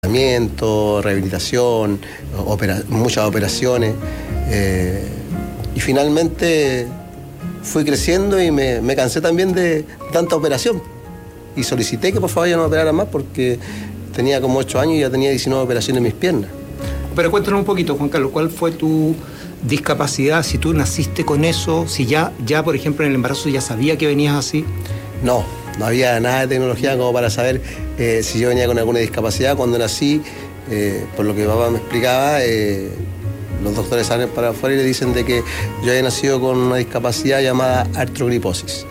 rehabilitación, muchas operaciones, y finalmente fui creciendo y me cansé también de tanta operación y solicité que por favor ya no me operaran más porque tenía como 8 años y ya tenía 19 operaciones en mis piernas. Pero cuéntanos un poquito, Juan Carlos, ¿cuál fue tu discapacidad? Si tú naciste con eso, si ya por ejemplo en el embarazo ya sabía que venías así. No había nada de tecnología como para saber si yo venía con alguna discapacidad. Cuando nací, por lo que mi papá me explicaba, los doctores salen para afuera y le dicen de que yo había nacido con una discapacidad llamada artrogliposis.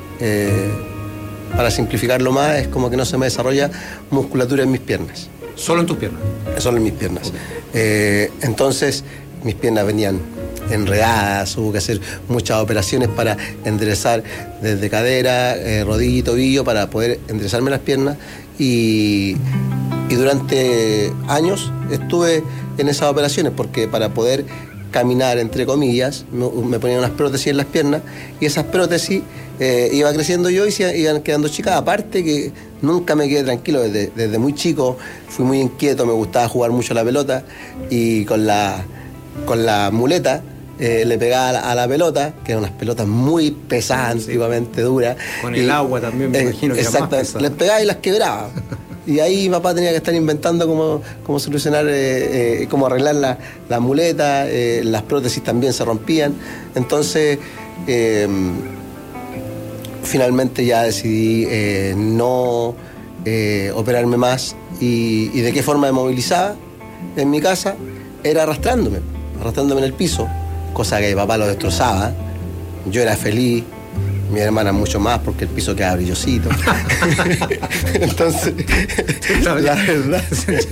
Para simplificarlo más, es como que no se me desarrolla musculatura en mis piernas. ¿Solo en tus piernas? Solo en mis piernas. Okay. Entonces, mis piernas venían enredadas, hubo que hacer muchas operaciones para enderezar desde cadera, rodilla y tobillo para poder enderezarme las piernas y durante años estuve en esas operaciones porque para poder caminar, entre comillas, me ponían unas prótesis en las piernas y esas prótesis iba creciendo yo y se iban quedando chicas. Aparte que nunca me quedé tranquilo, desde muy chico fui muy inquieto, me gustaba jugar mucho a la pelota y con la muleta le pegaba a la pelota, que eran unas pelotas muy pesadas, antiguamente duras. Con el agua también me imagino que era más pesada. Les pegaba y las quebraba. Y ahí mi papá tenía que estar inventando cómo solucionar, cómo arreglar la muleta, las prótesis también se rompían. Entonces, finalmente ya decidí no operarme más. Y de qué forma me movilizaba en mi casa era arrastrándome en el piso, cosa que mi papá lo destrozaba. Yo era feliz. Mi hermana mucho más porque el piso queda brillosito. Entonces, la verdad.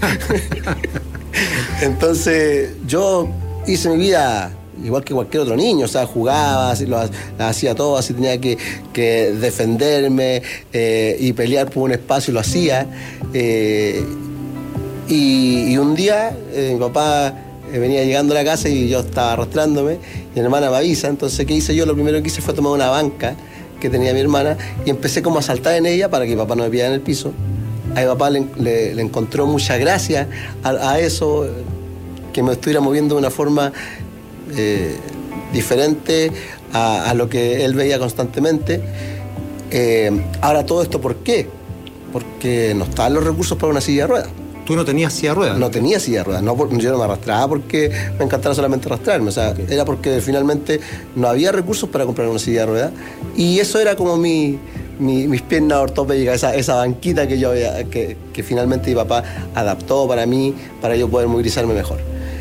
Entonces, yo hice mi vida igual que cualquier otro niño, o sea, jugaba, la hacía todo, así tenía que defenderme y pelear por un espacio, lo hacía. Y un día mi papá venía llegando a la casa y yo estaba arrastrándome, y mi hermana me avisa. Entonces, ¿qué hice yo? Lo primero que hice fue tomar una banca que tenía mi hermana y empecé como a saltar en ella para que mi papá no me pillara en el piso. A mi papá le encontró mucha gracia a eso, que me estuviera moviendo de una forma diferente a lo que él veía constantemente. Ahora, todo esto, ¿por qué? Porque no estaban los recursos para una silla de ruedas. ¿Tú no tenías silla de ruedas? No tenía silla de ruedas, yo no me arrastraba porque me encantaba solamente arrastrarme, o sea, okay. Era porque finalmente no había recursos para comprar una silla de ruedas y eso era como mis piernas ortopédicas, esa banquita que yo había, que finalmente mi papá adaptó para mí, para yo poder movilizarme mejor.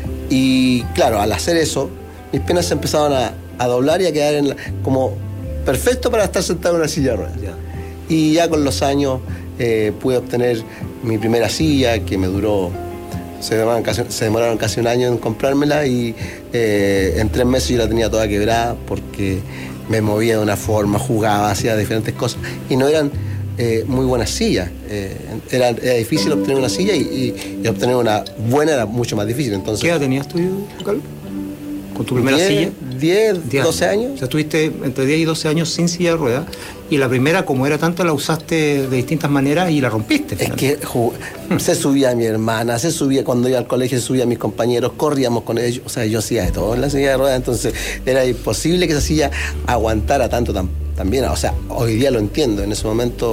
Y claro, al hacer eso, mis piernas se empezaban a doblar y a quedar como perfecto para estar sentado en una silla de ruedas. Yeah. Y ya con los años pude obtener mi primera silla, que me duró, se demoraron casi un año en comprármela y en 3 meses yo la tenía toda quebrada porque me movía de una forma, jugaba, hacía diferentes cosas y no eran muy buenas sillas. Era difícil obtener una silla y obtener una buena era mucho más difícil. Entonces, ¿qué edad tenías tú, Carlos? ¿Con tu primera silla? 10, 12 años. O sea, estuviste entre 10 y 12 años sin silla de ruedas y la primera, como era tanto, la usaste de distintas maneras y la rompiste. Finalmente. Es que se subía mi hermana, se subía cuando iba al colegio, se subía mis compañeros, corríamos con ellos, o sea, yo hacía de todo en la silla de ruedas, entonces era imposible que esa silla aguantara tanto también. O sea, hoy día lo entiendo, en ese momento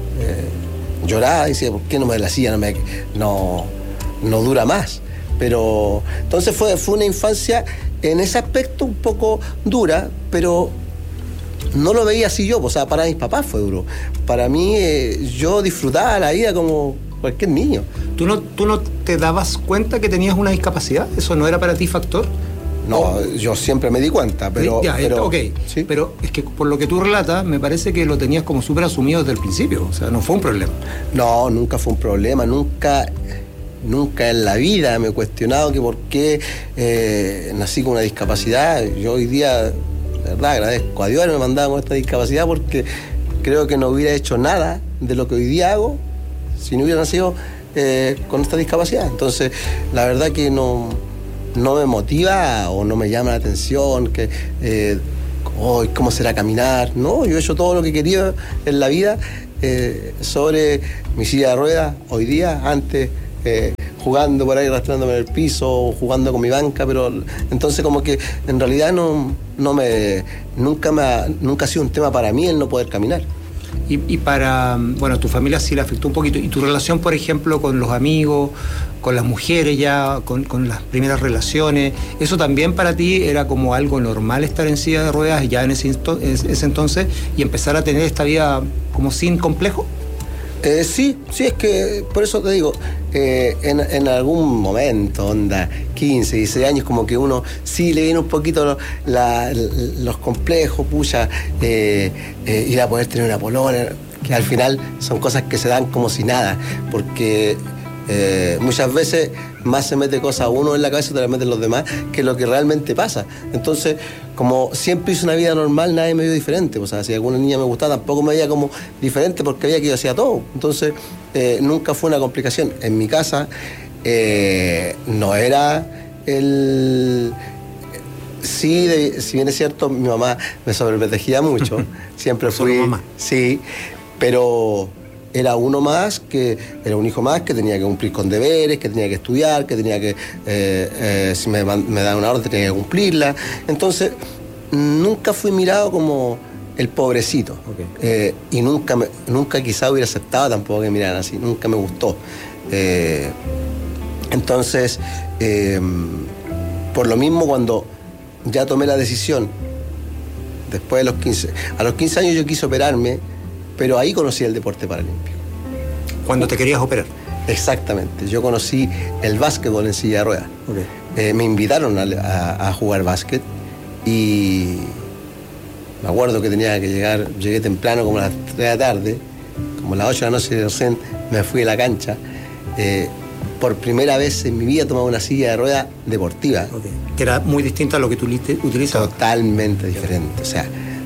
lloraba y decía, ¿por qué no me da la silla? No dura más. Pero entonces fue una infancia en ese aspecto un poco dura, pero no lo veía así yo, o sea, para mis papás fue duro. Para mí, yo disfrutaba la vida como cualquier niño. ¿Tú no te dabas cuenta que tenías una discapacidad? ¿Eso no era para ti factor? No, yo siempre me di cuenta, pero... Ok, ¿sí? Pero es que por lo que tú relatas, me parece que lo tenías como súper asumido desde el principio, o sea, no fue un problema. No, nunca fue un problema, nunca en la vida me he cuestionado que por qué nací con una discapacidad. Yo hoy día, de verdad, agradezco a Dios que me mandaba con esta discapacidad porque creo que no hubiera hecho nada de lo que hoy día hago si no hubiera nacido con esta discapacidad. Entonces, la verdad que no me motiva o no me llama la atención que cómo será caminar. No, yo he hecho todo lo que quería en la vida sobre mi silla de ruedas hoy día. Antes jugando por ahí, arrastrándome en el piso, jugando con mi banca, pero entonces como que en realidad nunca ha sido un tema para mí el no poder caminar. Y para, bueno, tu familia sí le afectó un poquito. ¿Y tu relación, por ejemplo, con los amigos, con las mujeres ya, con las primeras relaciones? ¿Eso también para ti era como algo normal estar en silla de ruedas ya en ese entonces y empezar a tener esta vida como sin complejo? Sí, es que por eso te digo, en algún momento, 15, 16 años, como que uno sí le viene un poquito los complejos, ir a poder tener una polola, que al final son cosas que se dan como si nada, porque muchas veces más se mete cosas uno en la cabeza, te la meten los demás, que lo que realmente pasa. Entonces, como siempre hice una vida normal, nadie me vio diferente. O sea, si alguna niña me gustaba, tampoco me veía como diferente porque veía que yo hacía todo. Entonces, nunca fue una complicación. En mi casa no era el... Sí, si bien es cierto, mi mamá me sobreprotegía mucho. Siempre fui... ¿Solo mamá? Sí, pero... Era un hijo más que tenía que cumplir con deberes, que tenía que estudiar, que tenía que, si me daban una orden, tenía que cumplirla. Entonces, nunca fui mirado como el pobrecito. Okay. Y nunca quizá hubiera aceptado tampoco que me miraran así, nunca me gustó. Entonces, por lo mismo, cuando ya tomé la decisión, después de a los 15 años yo quise operarme, pero ahí conocí el deporte paralímpico. ¿Cuándo te querías operar? Exactamente. Yo conocí el básquetbol en silla de ruedas. Okay. Me invitaron a jugar básquet y me acuerdo que tenía que llegué temprano como a las 3 de la tarde, como a las 8 de la noche recién me fui a la cancha. Por primera vez en mi vida tomaba una silla de ruedas deportiva. Okay. Que era muy distinta a lo que tú utilizabas. Totalmente diferente. O sea,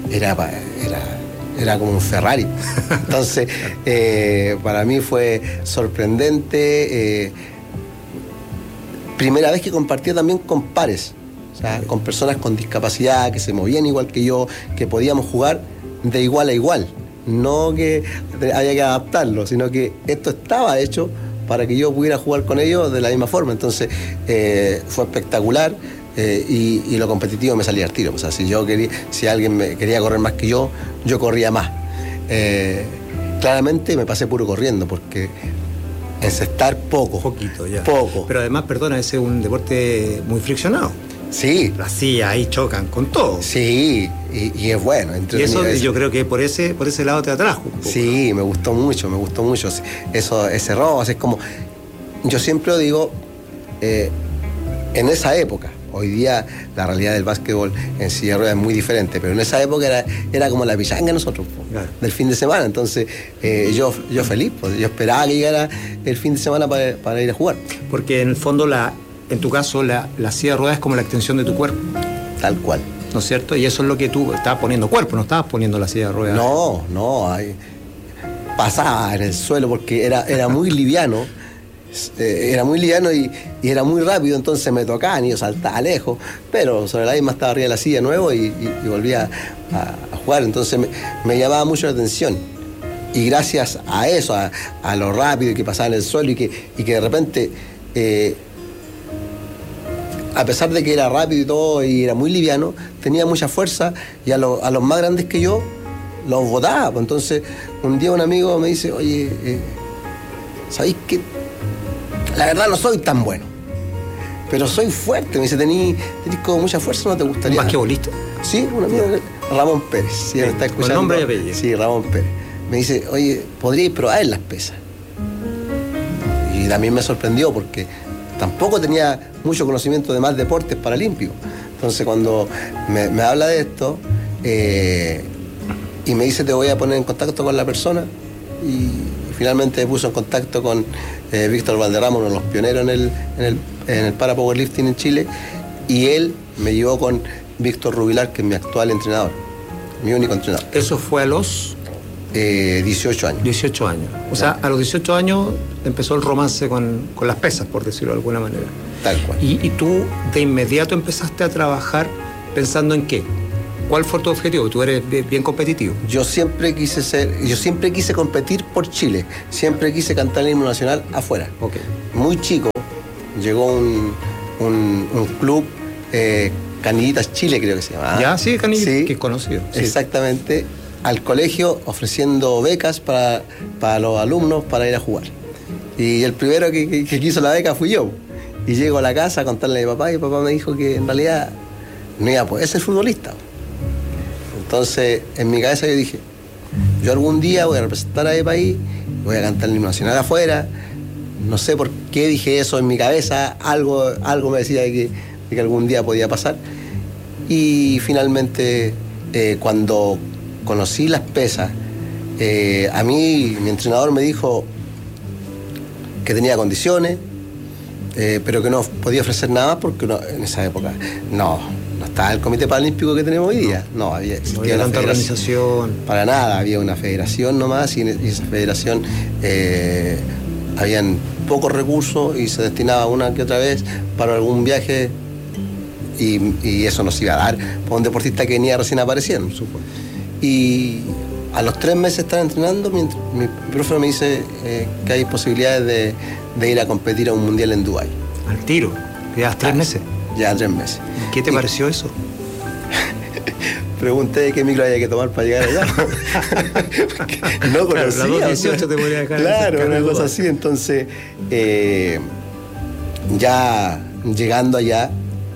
era como un Ferrari. Entonces, para mí fue sorprendente. Primera vez que compartía también con pares, o sea, con personas con discapacidad, que se movían igual que yo, que podíamos jugar de igual a igual. No que había que adaptarlo, sino que esto estaba hecho para que yo pudiera jugar con ellos de la misma forma. Entonces, fue espectacular. Y lo competitivo me salía al tiro. O sea, si alguien me quería correr más que yo corría más. Claramente me pasé puro corriendo porque encestar poquito ya. Poco. Pero además, perdona, ese es un deporte muy friccionado. Sí. Las sillas ahí chocan con todo. Sí, y es bueno. Y eso yo creo que por ese lado te atrajo un poco. Sí, me gustó mucho. Ese robo, es como... Yo siempre digo, en esa época, hoy día la realidad del básquetbol en silla de ruedas es muy diferente, pero en esa época era como la pichanga de nosotros, claro, del fin de semana. Entonces yo feliz, pues, yo esperaba que llegara el fin de semana para ir a jugar. Porque en el fondo, en tu caso, la silla de ruedas es como la extensión de tu cuerpo. Tal cual. ¿No es cierto? Y eso es lo que tú estabas poniendo cuerpo, no estabas poniendo la silla de ruedas. No, pasaba en el suelo porque era muy liviano. Era muy liviano y era muy rápido, entonces me tocaban y yo saltaba lejos, pero sobre la misma estaba arriba de la silla nuevo y volvía a jugar. Entonces me llamaba mucho la atención, y gracias a eso, a lo rápido que pasaba en el suelo y que de repente, a pesar de que era rápido y todo y era muy liviano, tenía mucha fuerza, y a los más grandes que yo los botaba. Entonces un día un amigo me dice: oye, ¿sabéis qué? La verdad no soy tan bueno, pero soy fuerte. Me dice: tenés como mucha fuerza, ¿no te gustaría? ¿Un basquetbolista? Sí, un amigo, Ramón Pérez. Sí, me está escuchando. ¿Con nombre y apellido? Sí, Ramón Pérez. Me dice: oye, ¿podríais probar en las pesas? Y también me sorprendió porque tampoco tenía mucho conocimiento de más deportes paralímpicos. Entonces cuando me habla de esto y me dice: te voy a poner en contacto con la persona, y finalmente me puso en contacto con Víctor Valderrama, uno de los pioneros en el para powerlifting en Chile, y él me llevó con Víctor Rubilar, que es mi actual entrenador, mi único entrenador. ¿Eso fue a los 18 años? 18 años. O sea, a los 18 años empezó el romance con las pesas, por decirlo de alguna manera. Tal cual. ¿Y tú de inmediato empezaste a trabajar pensando en qué? ¿Cuál fue tu objetivo? Tú eres bien competitivo. Yo siempre quise competir por Chile, siempre quise cantar el himno nacional afuera. Okay. Muy chico, llegó un club, Canillitas Chile creo que se llama. Ya, sí, Canillitas, sí, que es conocido. Sí. Exactamente, al colegio ofreciendo becas para los alumnos para ir a jugar. Y el primero que quiso la beca fui yo. Y llego a la casa a contarle a mi papá, y mi papá me dijo que en realidad no iba a poder ser futbolista. Entonces, en mi cabeza yo dije, yo algún día voy a representar a mi país, voy a cantar el himno nacional afuera. No sé por qué dije eso en mi cabeza, algo me decía de que algún día podía pasar. Y finalmente, cuando conocí las pesas, a mí mi entrenador me dijo que tenía condiciones, pero que no podía ofrecer nada porque en esa época no estaba el Comité Paralímpico que tenemos hoy día. No había tanta organización. Para nada, había una federación nomás, y esa federación habían pocos recursos y se destinaba una que otra vez para algún viaje, y eso nos iba a dar para un deportista que venía recién apareciendo. Y a los 3 meses de estar entrenando, mi profe me dice que hay posibilidades de ir a competir a un mundial en Dubái. ¿Al tiro? ¿Llevas 3 meses? Ya 3 meses. ¿Qué te pareció eso? Pregunté qué micro había que tomar para llegar allá. No conocía. Claro, 18 te podría dejar. Claro, una cosa así. Entonces, ya llegando allá,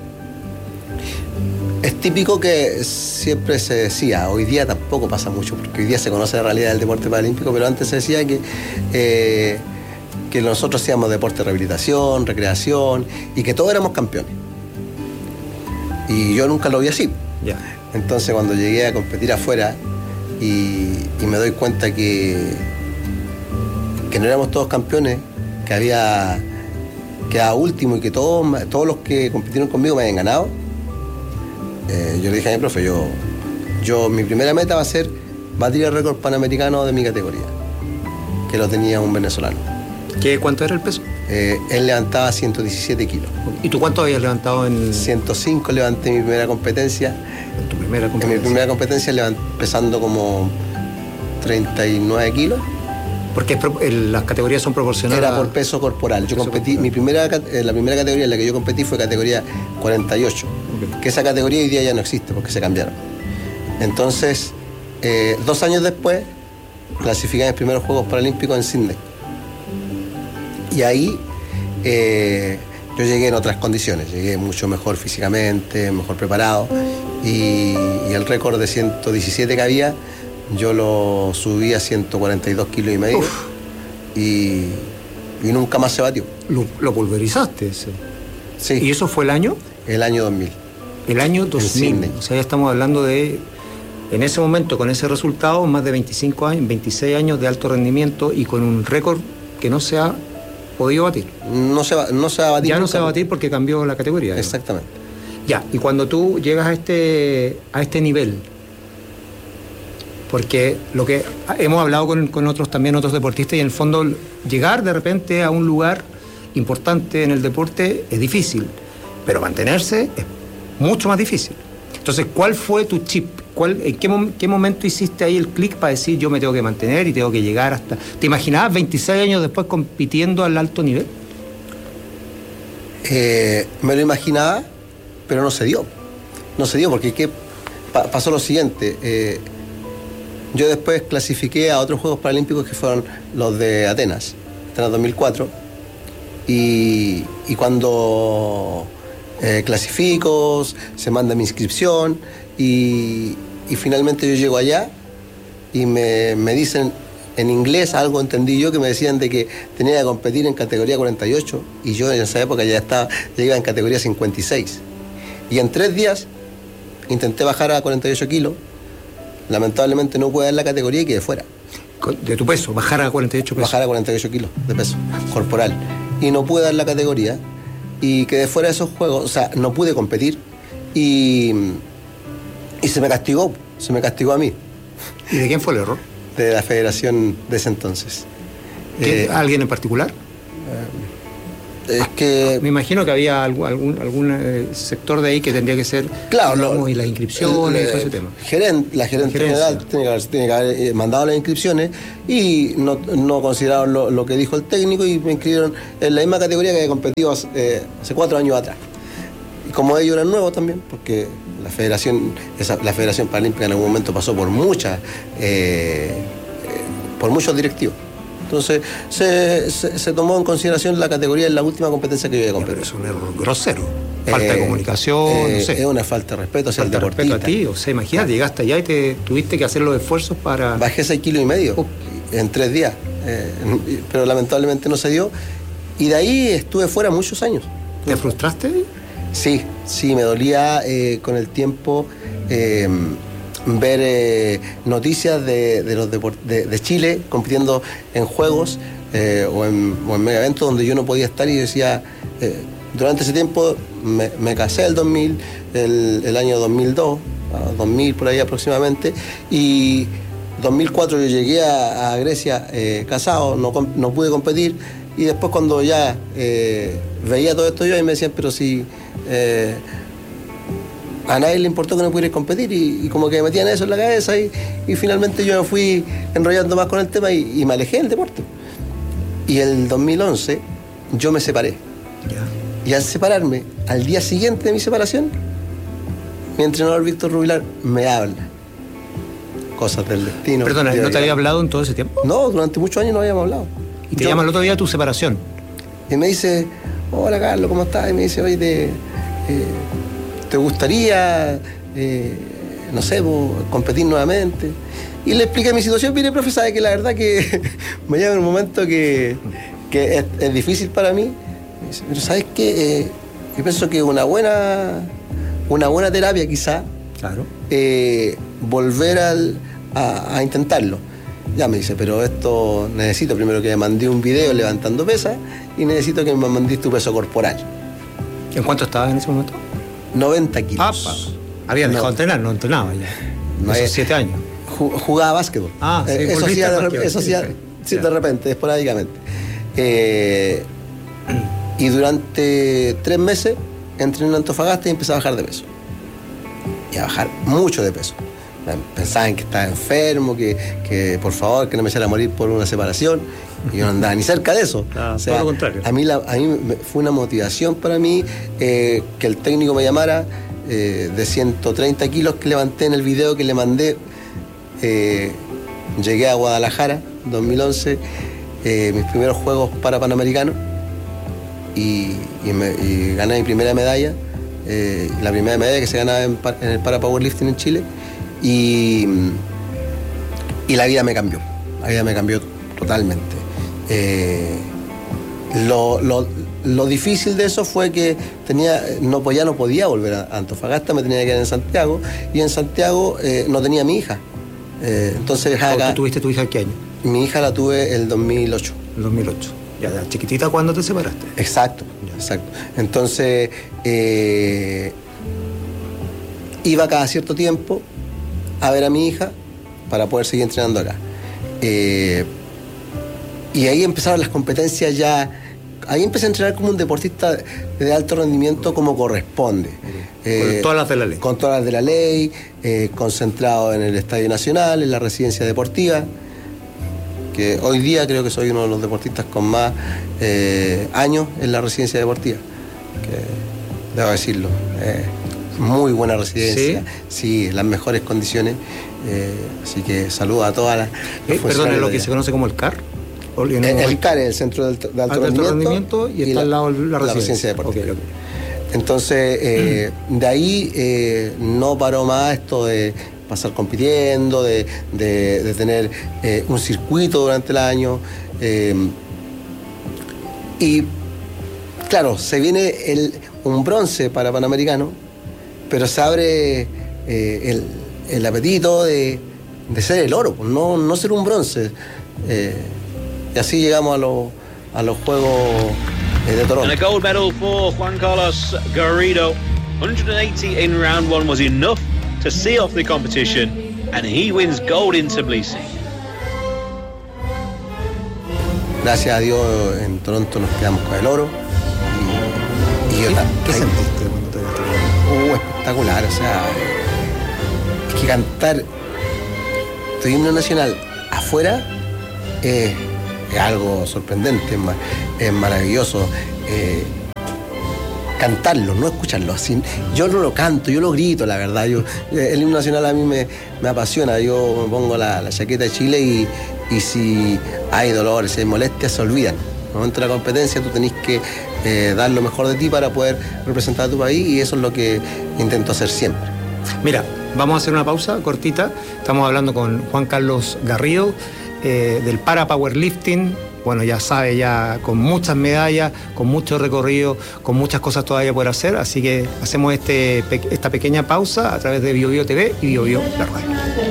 es típico que siempre se decía, hoy día tampoco pasa mucho, porque hoy día se conoce la realidad del deporte paralímpico, pero antes se decía que nosotros hacíamos deporte de rehabilitación, recreación, y que todos éramos campeones. Y yo nunca lo vi así. Yeah. Entonces, cuando llegué a competir afuera y me doy cuenta que no éramos todos campeones, que había quedado último y que todos los que compitieron conmigo me habían ganado, yo le dije a mi profe, mi primera meta va a ser batir el récord panamericano de mi categoría, que lo tenía un venezolano. ¿Cuánto era el peso? Él levantaba 117 kilos. ¿Y tú cuánto habías levantado en...? 105 levanté mi primera competencia. ¿En tu primera competencia? En mi primera competencia pesando como 39 kilos. Porque las categorías son proporcionales. Era por peso corporal. Yo competí, la primera categoría en la que yo competí fue categoría 48. Okay. Que esa categoría hoy día ya no existe porque se cambiaron. Entonces, 2 años después, clasificé en los primeros Juegos Paralímpicos en Sydney. Y ahí yo llegué en otras condiciones, llegué mucho mejor físicamente, mejor preparado, y el récord de 117 que había, yo lo subí a 142 kilos y medio. Y nunca más se batió. ¿Lo pulverizaste ese? Sí. ¿Y eso fue el año? El año 2000. El año 2000. O sea, ya estamos hablando de, en ese momento, con ese resultado, más de 26 años de alto rendimiento y con un récord que no se ha podido batir. No se va a batir. Ya no se va a batir porque cambió la categoría. Exactamente. Ya, y cuando tú llegas a este nivel, porque lo que hemos hablado con otros deportistas, y en el fondo llegar de repente a un lugar importante en el deporte es difícil, pero mantenerse es mucho más difícil. Entonces, ¿cuál fue tu chip? ¿En qué momento hiciste ahí el clic para decir yo me tengo que mantener y tengo que llegar hasta... ¿Te imaginabas 26 años después compitiendo al alto nivel? Me lo imaginaba, pero no se dio. No se dio porque pasó lo siguiente. Yo después clasifiqué a otros Juegos Paralímpicos que fueron los de Atenas 2004. Y cuando clasifico, se manda mi inscripción y finalmente yo llego allá y me dicen en inglés, algo entendí yo, que me decían de que tenía que competir en categoría 48 y yo en esa época ya iba en categoría 56. Y en 3 días intenté bajar a 48 kilos, lamentablemente no pude dar la categoría y quedé fuera. ¿De tu peso? ¿Bajar a 48 pesos? Bajar a 48 kilos de peso corporal. Y no pude dar la categoría y quedé fuera de esos juegos, o sea, no pude competir y se me castigó a mí. ¿Y de quién fue el error? De la federación de ese entonces. ¿Alguien en particular? Es que me imagino que había algún sector de ahí que tendría que ser, claro, digamos, y las inscripciones y todo ese tema. La gerente general tiene que haber mandado las inscripciones y no consideraron lo que dijo el técnico y me inscribieron en la misma categoría que había competido hace 4 años atrás. Y como ellos eran nuevos también, porque la Federación Paralímpica en algún momento pasó por muchos directivos. Entonces se tomó en consideración la categoría en la última competencia que yo había competido. Pero es un error grosero. Falta de comunicación, no sé. Es una falta de respeto hacia el deportista. Respeto a ti, o sea, imagínate, llegaste allá y tuviste que hacer los esfuerzos para... Bajé 6,5 kilos en 3 días, pero lamentablemente no se dio. Y de ahí estuve fuera muchos años. ¿Te frustraste? Sí, me dolía con el tiempo ver noticias de Chile compitiendo en juegos o en mega eventos donde yo no podía estar y decía, durante ese tiempo me casé el año 2002, 2000 por ahí aproximadamente, y 2004 yo llegué a Grecia casado, no pude competir, y después cuando ya veía todo esto yo, y me decían, pero si... a nadie le importó que no pudiera competir y como que me metían eso en la cabeza y finalmente yo me fui enrollando más con el tema y me alejé del deporte. Y el 2011 yo me separé. Y al separarme, al día siguiente de mi separación, mi entrenador Víctor Rubilar me habla. Cosas del destino. Perdona, ¿no te había hablado en todo ese tiempo? No, durante muchos años no habíamos hablado. Y te llama el otro día a tu separación. Y me dice, hola Carlos, ¿cómo estás? Y me dice, oye, ¿te gustaría, no sé, competir nuevamente? Y le expliqué mi situación. Mire, profe, sabe que la verdad que me llama en un momento que es difícil para mí. Pero ¿sabes qué? Yo pienso que una buena terapia quizá, claro, volver a intentarlo. Ya me dice, pero esto necesito primero que me mandé un video levantando pesas y necesito que me mandéis tu peso corporal. ¿En cuánto estabas en ese momento? 90 kilos. Había dejado de entrenar, no entrenaba ya. No, esos 7 años. Jugaba básquetbol. Sí, eso sí, de repente, esporádicamente. Y durante 3 meses entrené en Antofagasta y empecé a bajar de peso. Y a bajar mucho de peso. Pensaban que estaba enfermo, que por favor, que no me echara a morir por una separación. Y yo no andaba ni cerca de eso. O sea, todo lo contrario. A mí fue una motivación para mí que el técnico me llamara de 130 kilos que levanté en el video que le mandé. Llegué a Guadalajara, 2011, mis primeros Juegos para Panamericanos y gané mi primera medalla, la primera medalla que se ganaba en el para powerlifting en Chile y la vida me cambió totalmente. Lo difícil de eso fue que ya no podía volver a Antofagasta, me tenía que quedar en Santiago y en Santiago no tenía a mi hija. Entonces acá, ¿Tú tuviste tu hija qué año? Mi hija la tuve el 2008. El 2008. Ya, chiquitita, ¿cuándo te separaste? Exacto. Entonces iba cada cierto tiempo a ver a mi hija para poder seguir entrenando acá. Y ahí empezaron las competencias ya. Ahí empecé a entrenar como un deportista de alto rendimiento como corresponde. Con todas las de la ley. Con todas las de la ley, concentrado en el Estadio Nacional, en la residencia deportiva, que hoy día creo que soy uno de los deportistas con más años en la residencia deportiva. Que, debo decirlo, muy buena residencia, sí, las mejores condiciones. Así que saludo a todas las... Perdón, ¿es lo que se conoce como el CAR? El CAR es el Centro de Alto Rendimiento y está al lado la residencia deportiva. Okay. Entonces, de ahí no paró más esto de pasar compitiendo, de tener un circuito durante el año. Y claro, se viene un bronce para Panamericano, pero se abre el apetito de ser el oro, no ser un bronce. Y así llegamos a los Juegos de Toronto. And a gold medal for Juan Carlos Garrido. 180 in round 1 was enough to see off the competition, and he wins gold in Tbilisi. Gracias a Dios en Toronto nos quedamos con el oro. ¿Qué sentiste cuando te viste? Espectacular, o sea, es que cantar tu himno nacional afuera es algo sorprendente, es maravilloso. Cantarlo, no escucharlo así. Yo no lo canto, yo lo grito, la verdad. El himno nacional a mí me apasiona. Yo me pongo la chaqueta de Chile y si hay dolores, si hay molestias, se olvidan. En el momento de la competencia tú tenés que dar lo mejor de ti para poder representar a tu país, y eso es lo que intento hacer siempre. Mira, vamos a hacer una pausa cortita. Estamos hablando con Juan Carlos Garrido del para powerlifting. Bueno, ya sabe, ya con muchas medallas, con mucho recorrido, con muchas cosas todavía por hacer, así que hacemos esta pequeña pausa a través de Bio Bio TV y Bio Bio la radio.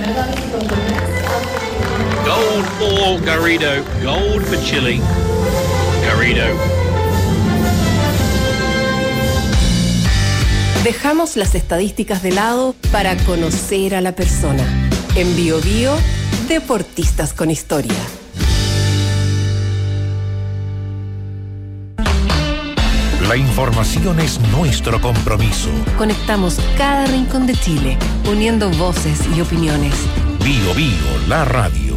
Gold for Garrido, gold for Chile. Garrido. Dejamos las estadísticas de lado para conocer a la persona. En Bio Bio, Deportistas con Historia. La información es nuestro compromiso. Conectamos cada rincón de Chile, uniendo voces y opiniones. Bio Bio, la radio.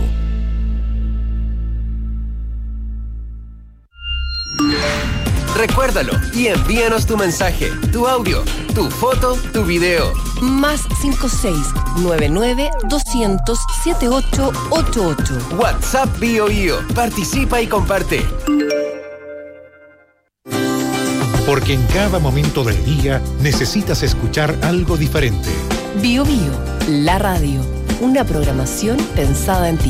Recuérdalo y envíanos tu mensaje, tu audio, tu foto, tu video. Más 56-99-200-7888. WhatsApp Bio Bio. Participa y comparte. Porque en cada momento del día necesitas escuchar algo diferente. Bio Bio, la radio. Una programación pensada en ti.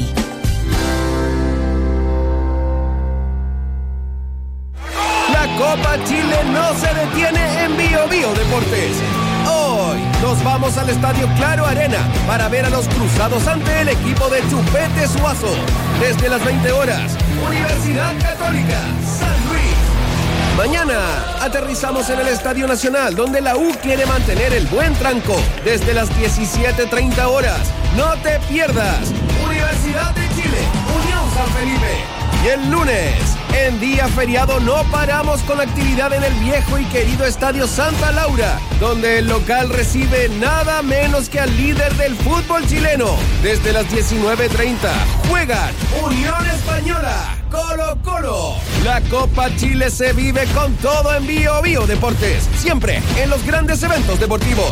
La Copa Chile no se detiene en Bio Bio Deportes. Hoy nos vamos al Estadio Claro Arena para ver a los cruzados ante el equipo de Chupete Suazo. Desde las 20 horas, Universidad Católica, San Luis. Mañana aterrizamos en el Estadio Nacional, donde la U quiere mantener el buen tranco. Desde las 17:30 horas. No te pierdas. Universidad de Chile, Unión San Felipe. Y el lunes, en día feriado, no paramos con actividad en el viejo y querido Estadio Santa Laura, donde el local recibe nada menos que al líder del fútbol chileno. Desde las 19:30 juegan Unión Española, Colo-Colo. La Copa Chile se vive con todo en Bio Bio Deportes, siempre en los grandes eventos deportivos.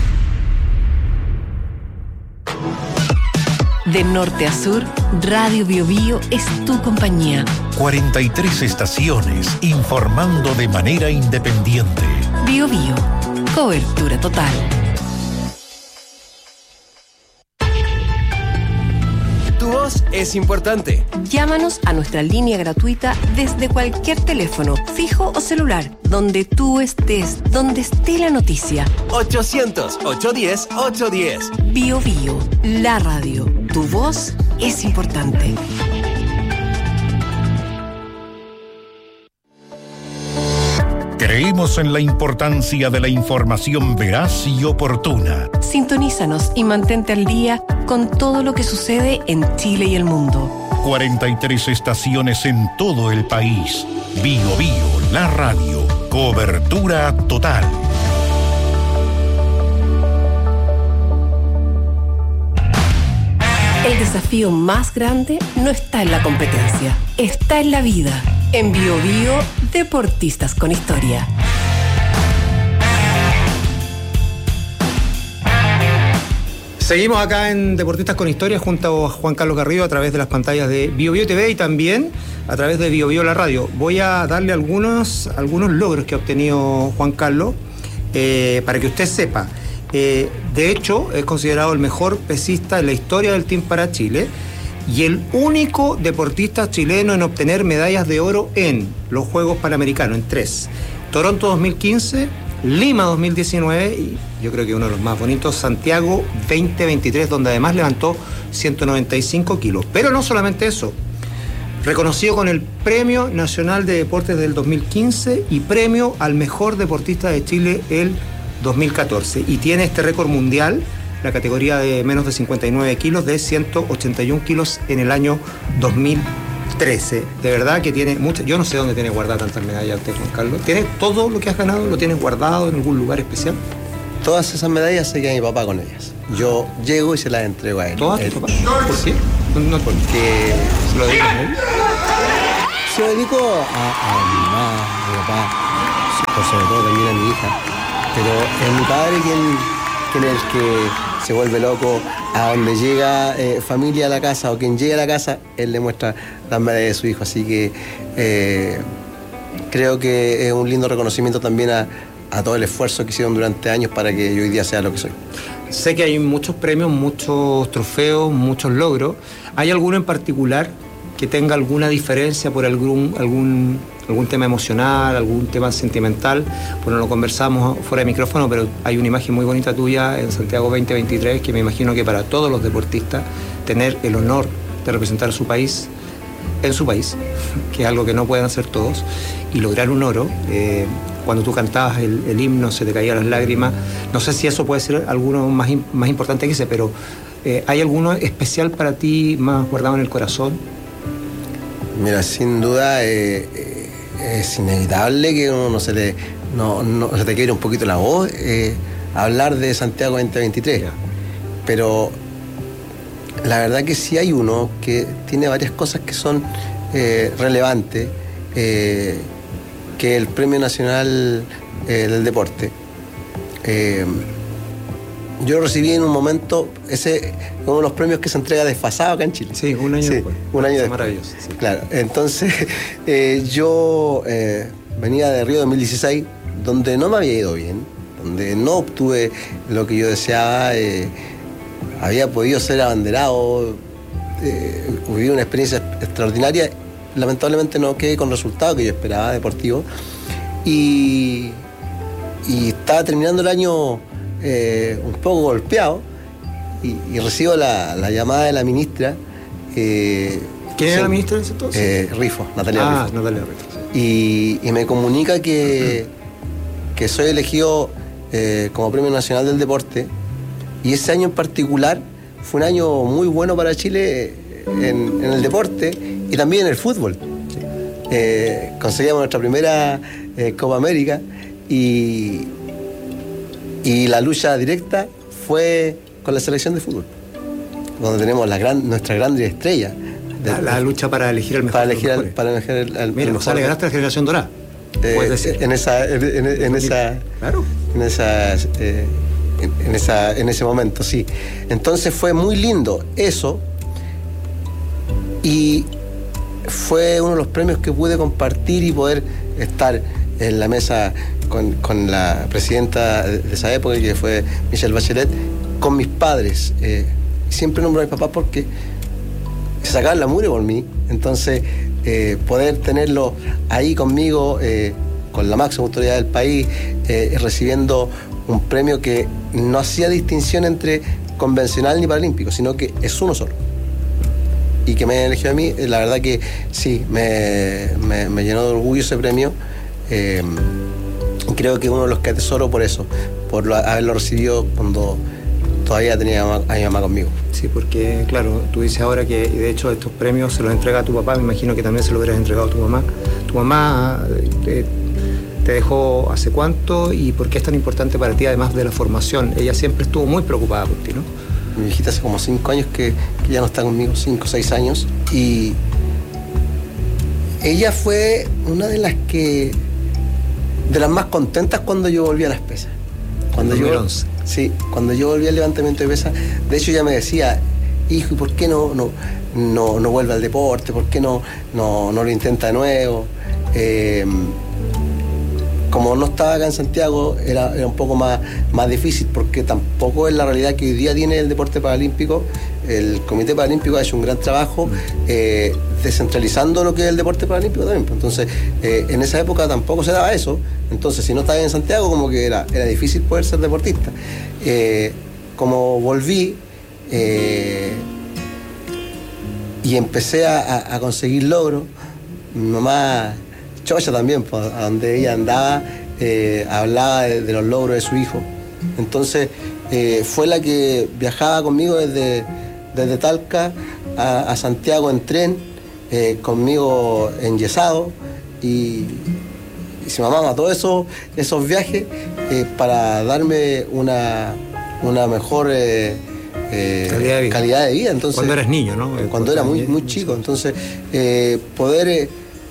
De norte a sur, Radio Bio Bio es tu compañía. 43 estaciones informando de manera independiente. Bio Bio, cobertura total. Tu voz es importante. Llámanos a nuestra línea gratuita desde cualquier teléfono, fijo o celular, donde tú estés, donde esté la noticia. 800-810-810. Bio Bio, la radio. Tu voz es importante. Creemos en la importancia de la información veraz y oportuna. Sintonízanos y mantente al día con todo lo que sucede en Chile y el mundo. 43 estaciones en todo el país. Bio Bio, la radio. Cobertura total. El desafío más grande no está en la competencia, está en la vida. En Bio Bio, Deportistas con Historia. Seguimos acá en Deportistas con Historia junto a Juan Carlos Garrido a través de las pantallas de Bio Bio TV y también a través de Bio Bio la radio. Voy a darle algunos logros que ha obtenido Juan Carlos para que usted sepa. De hecho, es considerado el mejor pesista en la historia del Team para Chile y el único deportista chileno en obtener medallas de oro en los Juegos Panamericanos, en 3. Toronto 2015, Lima 2019 y yo creo que uno de los más bonitos, Santiago 2023, donde además levantó 195 kilos. Pero no solamente eso, reconocido con el Premio Nacional de Deportes del 2015 y Premio al Mejor Deportista de Chile el 2014. Y tiene este récord mundial, la categoría de menos de 59 kilos, de 181 kilos en el año 2000 13. De verdad que tiene muchas. Yo no sé dónde tiene guardada tantas medallas usted, Juan Carlos. ¿Tiene todo lo que has ganado? ¿Lo tienes guardado en algún lugar especial? Todas esas medallas se queda mi papá con ellas. Yo llego y se las entrego a él. ¿Todas tu papá? ¿Por qué? No, porque se lo dedicas a él. se lo dedico a mi mamá, a mi papá, por sobre todo también a mi hija. Pero es mi padre quien es el que se vuelve loco. A donde llega familia a la casa o quien llega a la casa, él le muestra las medallas de su hijo. Así que creo que es un lindo reconocimiento también a todo el esfuerzo que hicieron durante años para que yo hoy día sea lo que soy. Sé que hay muchos premios, muchos trofeos, muchos logros. ¿Hay alguno en particular que tenga alguna diferencia por algún tema emocional, algún tema sentimental? Bueno, lo conversamos fuera de micrófono, pero hay una imagen muy bonita tuya en Santiago 2023 que me imagino que para todos los deportistas tener el honor de representar a su país en su país, que es algo que no pueden hacer todos, y lograr un oro. Cuando tú cantabas el himno se te caían las lágrimas. No sé si eso puede ser alguno más importante que ese, pero ¿hay alguno especial para ti, más guardado en el corazón? Mira, sin duda es inevitable que uno no se te quede un poquito la voz hablar de Santiago 2023. Pero la verdad que sí hay uno que tiene varias cosas que son relevantes, que el Premio Nacional del Deporte. Yo recibí en un momento uno de los premios que se entrega desfasado acá en Chile. Sí, un año después. Un año después. Maravilloso. Sí. Claro, entonces yo venía de Río 2016, donde no me había ido bien, donde no obtuve lo que yo deseaba, había podido ser abanderado, viví una experiencia extraordinaria. Lamentablemente no quedé con el resultado que yo esperaba deportivo y estaba terminando el año un poco golpeado y recibo la llamada de la ministra. ¿Quién era la ministra en ese entonces? Rifo, Natalia Rifo. Natalia Rifo. Sí. Y me comunica que soy elegido como Premio Nacional del Deporte, y ese año en particular fue un año muy bueno para Chile en el deporte y también en el fútbol. Conseguimos nuestra primera Copa América y la lucha directa fue con la selección de fútbol, donde tenemos nuestra gran estrella. La lucha para elegir el mejor. Para elegir el Mira, mejor. le ganaste a la generación dorada. Puedes decir. En ese momento, sí. Entonces fue muy lindo eso. Y fue uno de los premios que pude compartir y poder estar en la mesa con la presidenta de esa época, que fue Michelle Bachelet, con mis padres. Siempre nombro a mis papás porque se sacaban la mugre por mí. Entonces, poder tenerlo ahí conmigo, con la máxima autoridad del país, recibiendo un premio que no hacía distinción entre convencional ni paralímpico, sino que es uno solo. Y que me eligió a mí, la verdad que sí, me llenó de orgullo ese premio. Creo que uno de los que atesoro por eso, por haberlo recibido cuando todavía tenía a mi mamá conmigo. Sí, porque claro, tú dices ahora que de hecho estos premios se los entrega a tu papá, me imagino que también se los hubieras entregado a tu mamá. ¿Tu mamá te dejó hace cuánto y por qué es tan importante para ti, además de la formación? Ella siempre estuvo muy preocupada por ti, ¿no? Mi viejita hace como 5 años que ya no está conmigo, 5 o 6 años, y ella fue una de las más contentas cuando yo volví a las pesas. Cuando yo volví al levantamiento de pesas, de hecho ella me decía, hijo, ¿y por qué no vuelve al deporte? ¿Por qué no lo intenta de nuevo? Como no estaba acá en Santiago, era un poco más difícil, porque tampoco es la realidad que hoy día tiene el deporte paralímpico. El Comité Paralímpico ha hecho un gran trabajo descentralizando lo que es el deporte paralímpico también. Entonces, en esa época tampoco se daba eso. Entonces, si no estabas en Santiago, como que era difícil poder ser deportista. Como volví y empecé a conseguir logros, mi mamá chocha también, pues, a donde ella andaba, hablaba de los logros de su hijo. Entonces, fue la que viajaba conmigo desde Talca a Santiago en tren, conmigo enyesado y se mamaba todos esos viajes para darme una mejor calidad de vida. Entonces, cuando eras niño, ¿no? Cuando era muy chico. Entonces, poder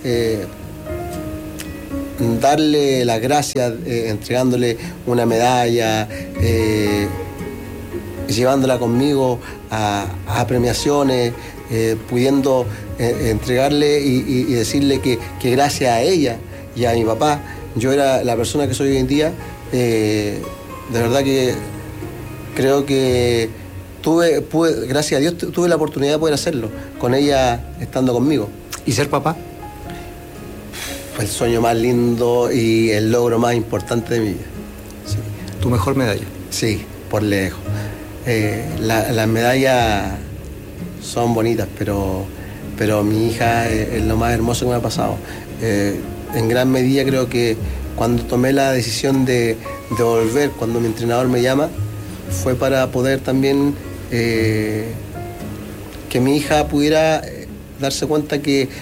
darle las gracias, entregándole una medalla, llevándola conmigo a premiaciones, pudiendo entregarle y decirle que gracias a ella y a mi papá yo era la persona que soy hoy en día. De verdad que creo que gracias a Dios tuve la oportunidad de poder hacerlo con ella estando conmigo. ¿Y ser papá? El sueño más lindo y el logro más importante de mi vida. Sí. ¿Tu mejor medalla? Sí, por lejos. Las medallas son bonitas, pero mi hija es lo más hermoso que me ha pasado. En gran medida creo que cuando tomé la decisión de volver, cuando mi entrenador me llama, fue para poder también que mi hija pudiera darse cuenta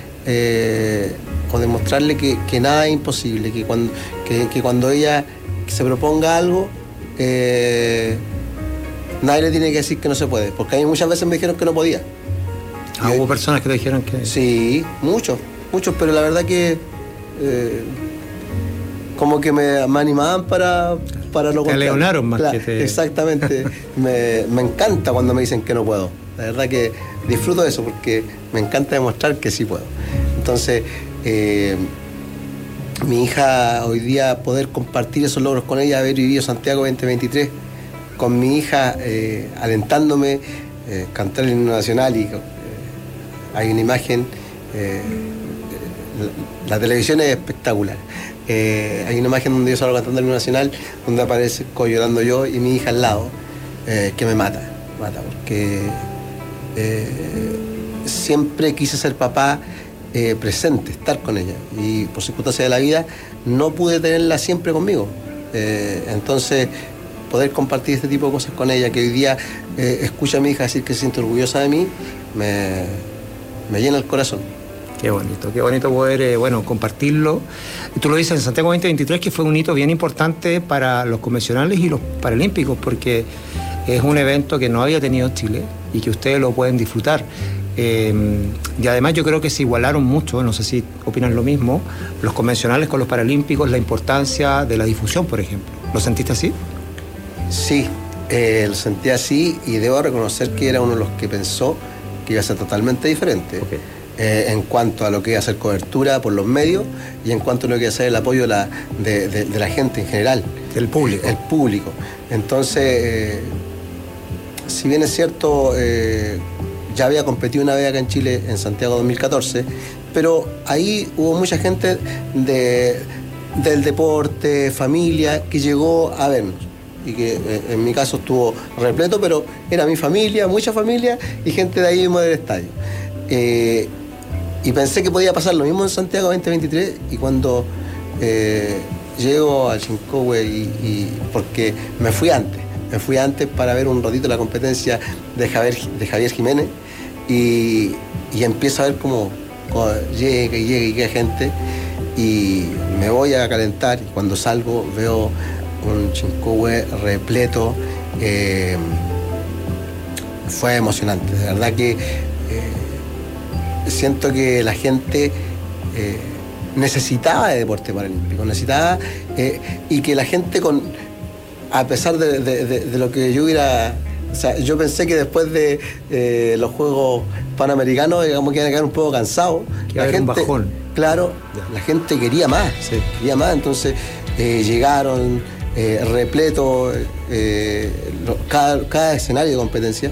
o demostrarle que nada es imposible, que cuando ella se proponga algo, nadie le tiene que decir que no se puede, porque a mí muchas veces me dijeron que no podía. ¿Hubo personas que te dijeron que...? Sí, muchos, pero la verdad que como que me animaban para lo contrario. Te aleonaron más que te... Exactamente. me encanta cuando me dicen que no puedo. La verdad que disfruto de eso porque me encanta demostrar que sí puedo. Entonces, mi hija, hoy día poder compartir esos logros con ella, haber vivido Santiago 2023 con mi hija, alentándome, cantar el himno nacional y hay una imagen, la televisión es espectacular. Hay una imagen donde yo salgo cantando el himno nacional, donde aparece llorando yo y mi hija al lado, que me mata porque siempre quise ser papá presente, estar con ella, y por circunstancias de la vida no pude tenerla siempre conmigo. Entonces, poder compartir este tipo de cosas con ella, que hoy día escucha a mi hija decir que se siente orgullosa de mí, me llena el corazón. Qué bonito poder compartirlo. Tú lo dices en Santiago 2023, que fue un hito bien importante para los convencionales y los paralímpicos, porque es un evento que no había tenido Chile y que ustedes lo pueden disfrutar. Y además yo creo que se igualaron mucho, no sé si opinan lo mismo, los convencionales con los paralímpicos, la importancia de la difusión, por ejemplo. ¿Lo sentiste así? Sí, lo sentí así y debo reconocer que era uno de los que pensó que iba a ser totalmente diferente. Okay. En cuanto a lo que iba a ser cobertura por los medios y en cuanto a lo que iba a ser el apoyo de la gente en general. El público. El público. Entonces, si bien es cierto, ya había competido una vez acá en Chile, en Santiago 2014, pero ahí hubo mucha gente del deporte, familia, que llegó a vernos. Y que en mi caso estuvo repleto, pero era mi familia, mucha familia y gente de ahí mismo del estadio. Y pensé que podía pasar lo mismo en Santiago 2023 y cuando llego al Chincowe porque me fui antes para ver un ratito la competencia de Javier Jiménez y empiezo a ver cómo llega gente y me voy a calentar y cuando salgo veo un Chincowe repleto. Fue emocionante, de verdad que siento que la gente necesitaba de deporte paralímpico, y que la gente a pesar de lo que yo hubiera, o sea, yo pensé que después de los Juegos Panamericanos, digamos que iban a quedar un poco cansados. La gente, un bajón. Claro, la gente quería más, entonces llegaron repleto cada escenario de competencia.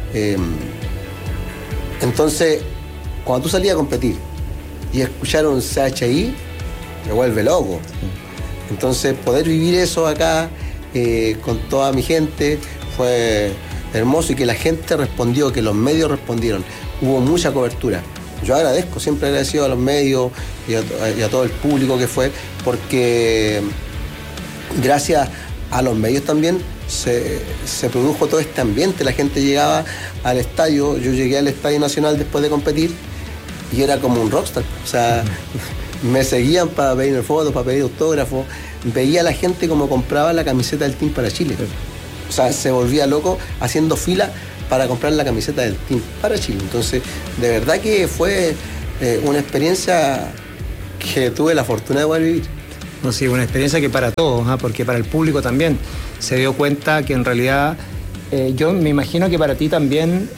Entonces, cuando tú salías a competir y escuchar un CHI, te vuelve loco. Entonces, poder vivir eso acá con toda mi gente fue hermoso y que la gente respondió, que los medios respondieron. Hubo mucha cobertura. Yo agradezco, siempre agradecido a los medios y a todo el público que fue, porque gracias a los medios también se produjo todo este ambiente. La gente llegaba al estadio, yo llegué al Estadio Nacional después de competir y era como un rockstar. O sea, me seguían para pedirme fotos, para pedir autógrafos. Veía a la gente como compraba la camiseta del Team para Chile. O sea, se volvía loco haciendo fila para comprar la camiseta del Team para Chile. Entonces, de verdad que fue una experiencia que tuve la fortuna de poder vivir. No, sí, una experiencia que para todos, porque para el público también se dio cuenta que en realidad, yo me imagino que para ti también,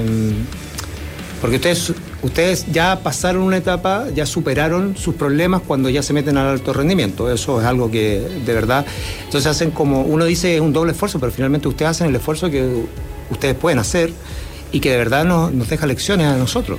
porque ustedes ya pasaron una etapa, ya superaron sus problemas cuando ya se meten al alto rendimiento. Eso es algo que de verdad, entonces hacen como, uno dice es un doble esfuerzo, pero finalmente ustedes hacen el esfuerzo que ustedes pueden hacer y que de verdad nos deja lecciones a nosotros.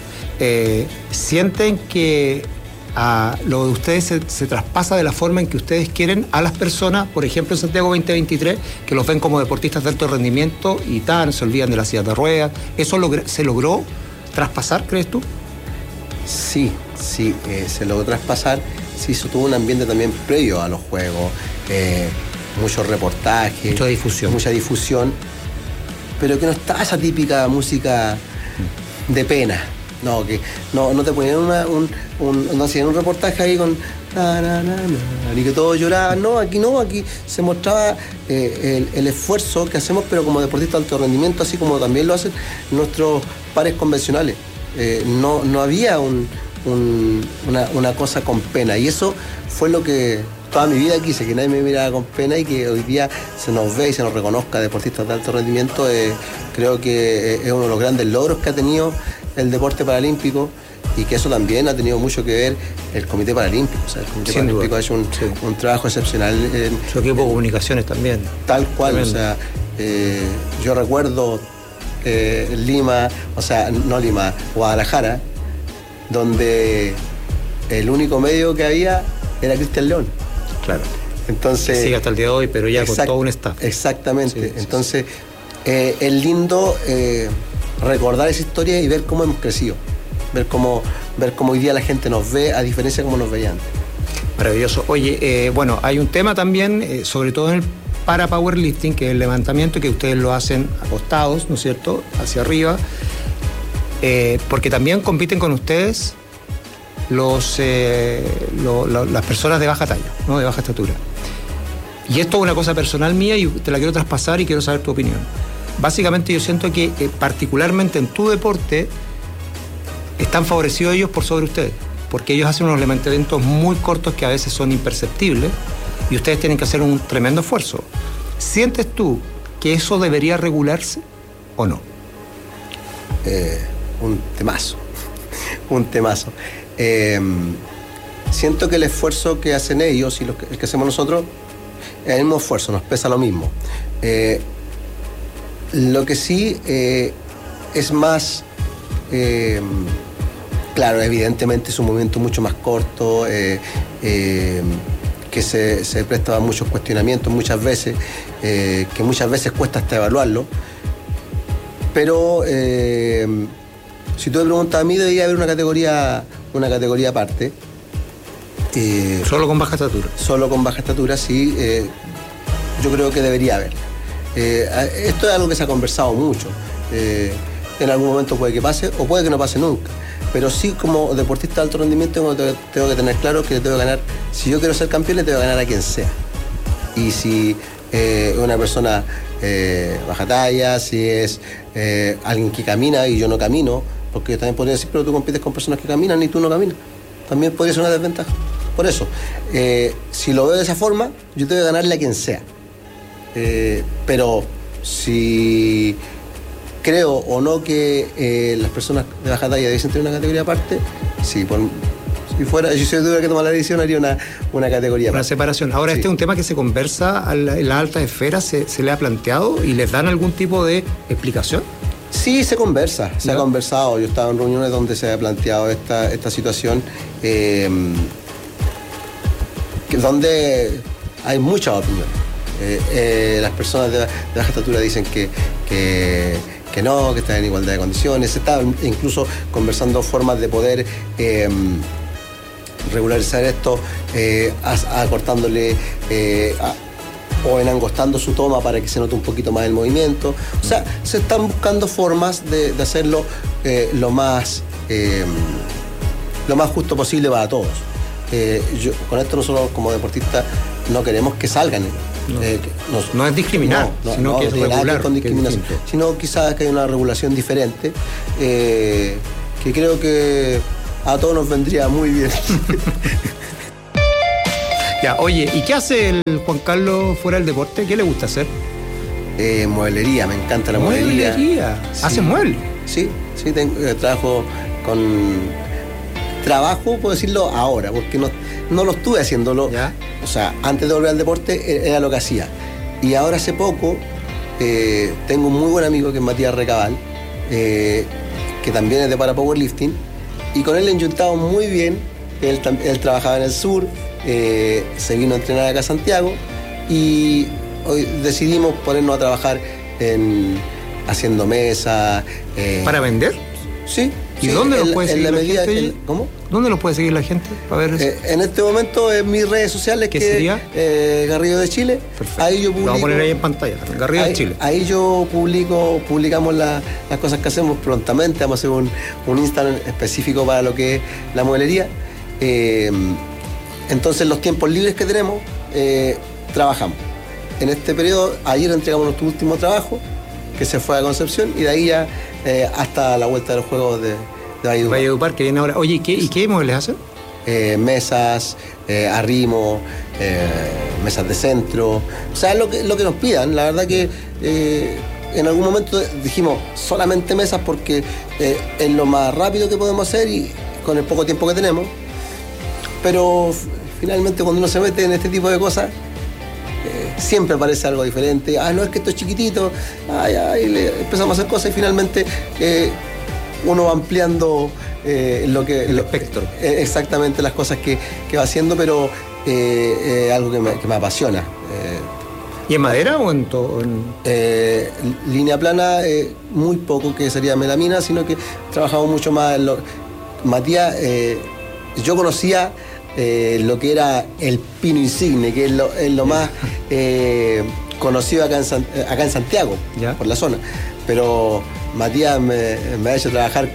¿Sienten que lo de ustedes se traspasa de la forma en que ustedes quieren a las personas, por ejemplo en Santiago 2023, que los ven como deportistas de alto rendimiento y se olvidan de la silla de ruedas? ¿Eso se logró traspasar, crees tú? Sí, se logró traspasar. Sí, se tuvo un ambiente también previo a los juegos, muchos reportajes, mucha difusión, pero que no estaba esa típica música de pena. No, que no te ponían no hacían un reportaje ahí con y que todos lloraban. No, aquí se mostraba el esfuerzo que hacemos, pero como deportistas de alto rendimiento, así como también lo hacen nuestros pares convencionales. No había una cosa con pena, y eso fue lo que toda mi vida quise, que nadie me mirara con pena, y que hoy día se nos ve y se nos reconozca deportistas de alto rendimiento. Creo que es uno de los grandes logros que ha tenido el deporte paralímpico, y que eso también ha tenido mucho que ver el Comité Paralímpico. O sea, el Comité Paralímpico ha hecho un trabajo excepcional. Su equipo de comunicaciones también. Tal cual. Tremendo. O sea, yo recuerdo Lima, Guadalajara, donde el único medio que había era Cristian León. Claro. Entonces, sigue hasta el día de hoy, pero ya con todo un staff. Exactamente. Sí. Entonces, es lindo recordar esa historia y ver cómo hemos crecido. Ver cómo hoy día la gente nos ve, a diferencia de cómo nos veían antes. Maravilloso. Oye, bueno, hay un tema también, sobre todo en el para powerlifting, que es el levantamiento, que ustedes lo hacen acostados, ¿no es cierto?, hacia arriba, porque también compiten con ustedes las personas de baja talla, ¿no?, de baja estatura. Y esto es una cosa personal mía y te la quiero traspasar y quiero saber tu opinión. Básicamente yo siento que particularmente en tu deporte están favorecidos ellos por sobre ustedes, porque ellos hacen unos levantamientos muy cortos que a veces son imperceptibles y ustedes tienen que hacer un tremendo esfuerzo. ¿Sientes tú que eso debería regularse o no? Un temazo. Siento que el esfuerzo que hacen ellos y el que hacemos nosotros es el mismo esfuerzo, nos pesa lo mismo. Lo que sí es más, claro, evidentemente es un movimiento mucho más corto, que se presta a muchos cuestionamientos muchas veces, que muchas veces cuesta hasta evaluarlo. Pero si tú me preguntas a mí, debería haber una categoría aparte. ¿Solo con baja estatura? Solo con baja estatura, sí. Yo creo que debería haber. Esto es algo que se ha conversado mucho. En algún momento puede que pase o puede que no pase nunca. Pero sí, como deportista de alto rendimiento, tengo que tener claro que le tengo que ganar. Si yo quiero ser campeón, le tengo que ganar a quien sea. Y si una persona baja talla, si es alguien que camina y yo no camino, porque yo también podría decir, pero tú compites con personas que caminan y tú no caminas. También podría ser una desventaja. Por eso, si lo veo de esa forma, yo tengo que ganarle a quien sea. Pero si creo o no que las personas de baja talla deben tener una categoría aparte, sí, si yo tuviera que tomar la decisión, haría una categoría aparte. Una separación. Ahora, sí. Este es un tema que se conversa en las altas esferas, se le ha planteado y les dan algún tipo de explicación. Sí, se conversa, se ha conversado. Yo estaba en reuniones donde se ha planteado esta situación, donde hay muchas opiniones. Las personas de baja estatura dicen que no, que están en igualdad de condiciones. Se está incluso conversando formas de poder regularizar esto, acortándole o enangostando su toma para que se note un poquito más el movimiento. O sea, se están buscando formas de hacerlo lo más lo más justo posible para todos. Con esto nosotros como deportistas no queremos que salgan. No es discriminar, sino que es regular, con discriminación, sino quizás que hay una regulación diferente, que creo que a todos nos vendría muy bien. Ya, oye, ¿y qué hace el Juan Carlos fuera del deporte? ¿Qué le gusta hacer? Mueblería, me encanta la mueblería. Sí. ¿Hace muebles? Sí, trabajo Trabajo, puedo decirlo, ahora, porque no lo estuve haciéndolo. ¿Ya? O sea, antes de volver al deporte era lo que hacía. Y ahora hace poco tengo un muy buen amigo que es Matías Recabal, que también es de para powerlifting, y con él le he enjuntado muy bien. Él trabajaba en el sur, se vino a entrenar acá a Santiago, y hoy decidimos ponernos a trabajar haciendo mesas. ¿Para vender? Sí. ¿Y dónde lo puede seguir la gente? ¿Cómo? ¿Dónde lo puede seguir la gente para ver eso? En este momento en mis redes sociales, ¿Qué sería? Garrido de Chile. Perfecto. Ahí yo publico. Lo voy a poner ahí en pantalla, Garrido de Chile. Ahí yo publicamos las cosas que hacemos prontamente. Vamos a hacer un Instagram específico para lo que es la mueblería. Entonces, los tiempos libres que tenemos, trabajamos. En este periodo, ayer entregamos nuestro último trabajo, que se fue a Concepción, y de ahí ya hasta la vuelta de los Juegos de Valledupar, que viene ahora. Oye, ¿y qué muebles hacen? Mesas, arrimo, mesas de centro, o sea, lo que nos pidan. La verdad que en algún momento dijimos solamente mesas porque es lo más rápido que podemos hacer y con el poco tiempo que tenemos, pero finalmente cuando uno se mete en este tipo de cosas, siempre aparece algo diferente. No, es que esto es chiquitito. Empezamos a hacer cosas y finalmente uno va ampliando el espectro. Exactamente las cosas que va haciendo, pero algo que me apasiona. ¿Y en madera o en todo? Línea plana, muy poco, que sería melamina, sino que trabajamos mucho más en Matías, yo conocía lo que era el pino insigne, que es lo más conocido acá en Santiago, ¿ya? Por la zona. Pero Matías me ha hecho trabajar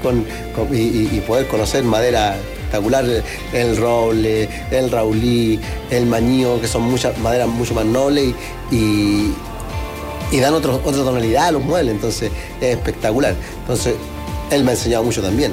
y poder conocer madera espectacular, el roble, el raulí, el mañío, que son muchas maderas mucho más nobles y dan otra tonalidad a los muebles, entonces es espectacular. Entonces él me ha enseñado mucho también.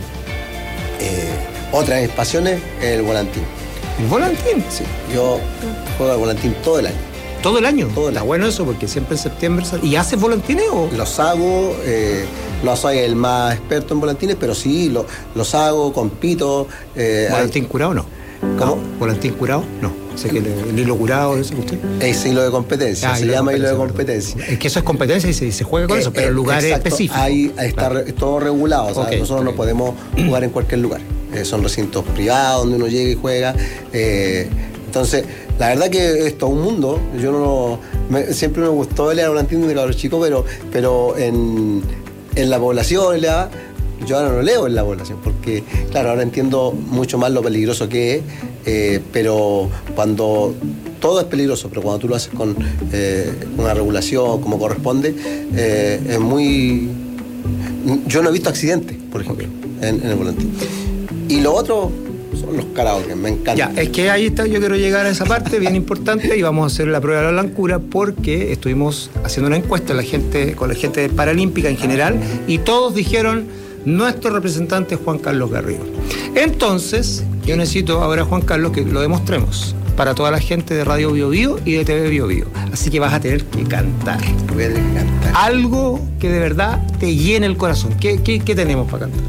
Otra de mis pasiones es el volantín. ¿El volantín? Sí, yo juego al volantín todo el año. ¿Todo el año? Todo el año. Está bueno eso, porque siempre en septiembre... ¿Y haces volantines o...? Los hago, no soy el más experto en volantines, pero sí, los hago, compito. ¿Volantín curado no? ¿Cómo? ¿Volantín curado? No. Sé que el hilo curado, ¿eso usted? Es hilo de competencia, se llama hilo de competencia. Es que eso es competencia y se juega con eso, pero en lugares específicos. Ahí está todo regulado, o sea, nosotros no podemos jugar en cualquier lugar. Son recintos privados donde uno llega y juega. Entonces, la verdad que es todo un mundo. Yo siempre me gustó el volantín de cabros chicos, pero en la población, yo ahora no leo en la población, porque, claro, ahora entiendo mucho más lo peligroso que es, pero cuando todo es peligroso, pero cuando tú lo haces con una regulación como corresponde, es muy... Yo no he visto accidentes, por ejemplo, en el volantín. Y lo otro son los karaoke, me encanta. Ya, es que ahí está, yo quiero llegar a esa parte bien importante y vamos a hacer la prueba de la blancura porque estuvimos haciendo una encuesta con la gente paralímpica en general y todos dijeron nuestro representante es Juan Carlos Garrido. Entonces, yo necesito ahora, Juan Carlos, que lo demostremos para toda la gente de Radio Bio Bio y de TV Bio Bio. Así que vas a tener que cantar. Voy a tener que cantar. Algo que de verdad te llene el corazón. ¿Qué tenemos para cantar?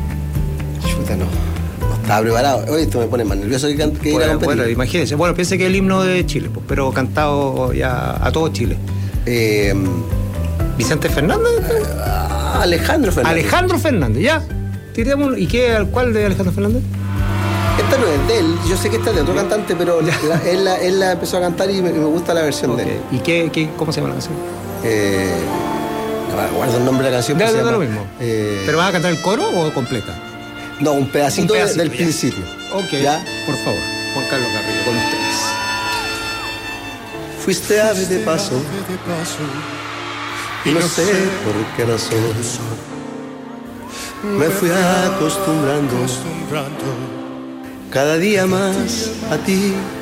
Chuta, no estaba preparado. Oye, esto me pone más nervioso que ir a competir. Bueno, imagínense. Bueno, piense que es el himno de Chile, pues, pero cantado ya a todo Chile. ¿Vicente Fernández? Alejandro Fernández. Alejandro Fernández, ya. Tirémoslo. ¿Y cuál de Alejandro Fernández? Esta no es de él, yo sé que esta es de otro cantante, pero él la empezó a cantar y me gusta la versión de él. ¿Y cómo se llama la canción? No me acuerdo el nombre de la canción. Ya, lo mismo. ¿Pero vas a cantar el coro o completa? No, un pedacito del principio. Ok, ¿ya? Por favor, Juan Carlos Garrido, con ustedes. Fuiste ave de paso y no sé por qué razón me fui acostumbrando cada día más a ti.